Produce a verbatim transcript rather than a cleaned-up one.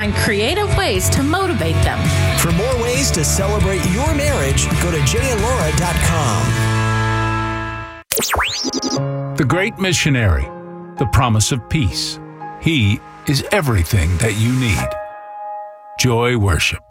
find creative ways to motivate them. For more ways to celebrate your marriage, go to jay and laura dot com. The Great Missionary, the promise of peace. He is everything that you need. Joy Worship.